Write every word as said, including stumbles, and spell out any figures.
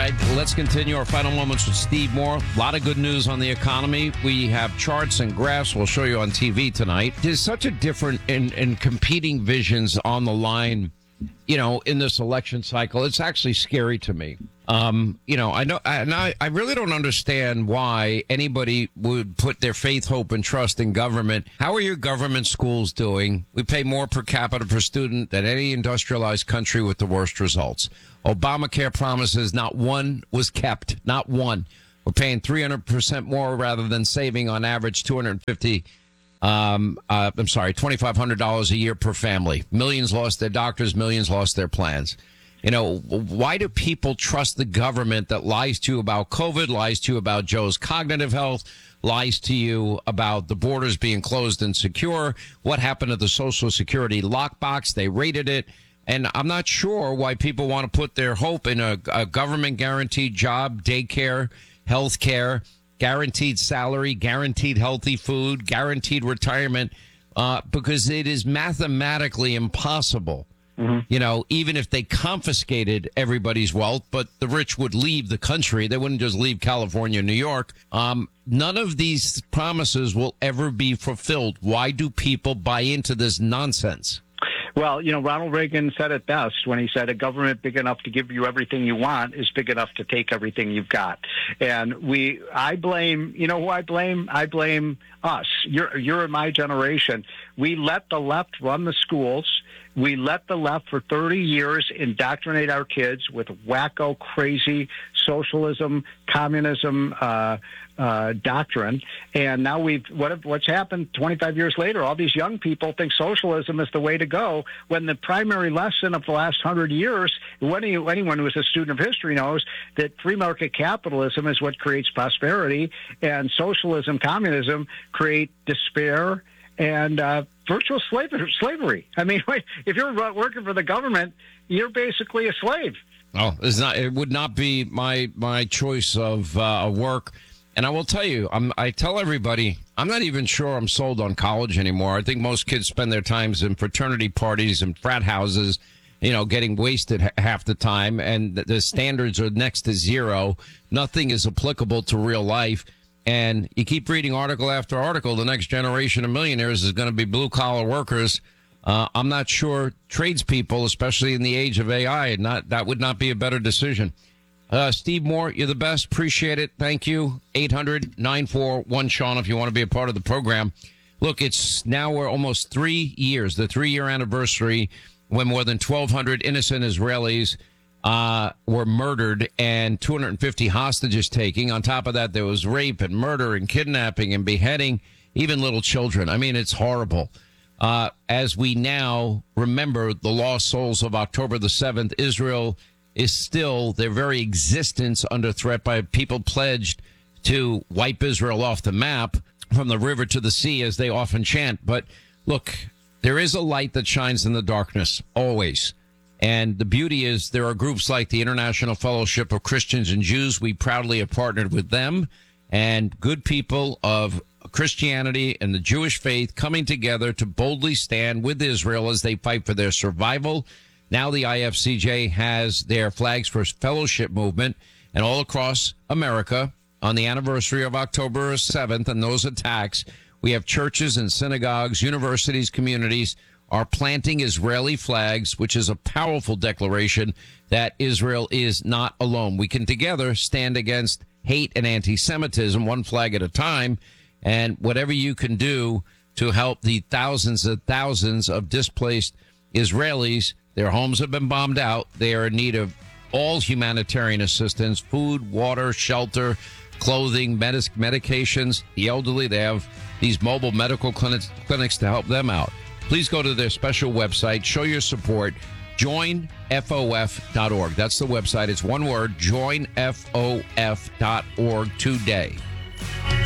right, let's continue our final moments with Steve Moore. A lot of good news on the economy. We have charts and graphs we'll show you on T V tonight. There's such a different and, and competing visions on the line, you know, in this election cycle. It's actually scary to me. Um, you know, I know, and I, I really don't understand why anybody would put their faith, hope, and trust in government. How are your government schools doing? We pay more per capita per student than any industrialized country with the worst results. Obamacare promises not one was kept, not one. We're paying three hundred percent more rather than saving on average two hundred fifty. Um, uh, I'm sorry, twenty-five hundred dollars a year per family. Millions lost their doctors, millions lost their plans. You know, why do people trust the government that lies to you about COVID, lies to you about Joe's cognitive health, lies to you about the borders being closed and secure? What happened to the Social Security lockbox? They raided it. And I'm not sure why people want to put their hope in a, a government guaranteed job, daycare, health care, guaranteed salary, guaranteed healthy food, guaranteed retirement, uh, because it is mathematically impossible. Mm-hmm. You know, even if they confiscated everybody's wealth, but the rich would leave the country, they wouldn't just leave California, New York. Um, none of these promises will ever be fulfilled. Why do people buy into this nonsense? Well, you know, Ronald Reagan said it best when he said a government big enough to give you everything you want is big enough to take everything you've got. And we, I blame, you know who I blame? I blame us. You're, you're in my generation. We let the left run the schools. We let the left for thirty years indoctrinate our kids with wacko, crazy socialism, communism, uh, uh, doctrine. And now we've, what, what's happened twenty-five years later, all these young people think socialism is the way to go, when the primary lesson of the last hundred years, when you, anyone who is a student of history knows that free market capitalism is what creates prosperity, and socialism, communism create despair and uh, virtual slavery. I mean, if you're working for the government, you're basically a slave. Oh, it's not. It would not be my my choice of uh, work. And I will tell you, I'm, I tell everybody, I'm not even sure I'm sold on college anymore. I think most kids spend their times in fraternity parties and frat houses, you know, getting wasted h- half the time. And the, the standards are next to zero. Nothing is applicable to real life. And you keep reading article after article, the next generation of millionaires is going to be blue-collar workers. Uh, I'm not sure tradespeople, especially in the age of A I, not that would not be a better decision. Uh, Steve Moore, you're the best. Appreciate it. Thank you. eight hundred nine four one Sean if you want to be a part of the program. Look, it's now we're almost three years, the three-year anniversary when more than twelve hundred innocent Israelis Uh, were murdered and two hundred fifty hostages taking. On top of that, there was rape and murder and kidnapping and beheading, even little children. I mean, it's horrible. Uh, as we now remember the lost souls of October the seventh, Israel is still, their very existence, under threat by people pledged to wipe Israel off the map from the river to the sea, as they often chant. But look, there is a light that shines in the darkness, always. And the beauty is there are groups like the International Fellowship of Christians and Jews. We proudly have partnered with them, and good people of Christianity and the Jewish faith coming together to boldly stand with Israel as they fight for their survival. Now the I F C J has their Flags for Fellowship movement, and all across America on the anniversary of October seventh and those attacks, we have churches and synagogues, universities, communities are planting Israeli flags, which is a powerful declaration that Israel is not alone. We can together stand against hate and anti-Semitism, one flag at a time, and whatever you can do to help the thousands and thousands of displaced Israelis. Their homes have been bombed out. They are in need of all humanitarian assistance, food, water, shelter, clothing, medic- medications. The elderly, they have these mobile medical clinics, clinics to help them out. Please go to their special website, show your support, join F O F dot org. That's the website. It's one word, join F O F dot org today.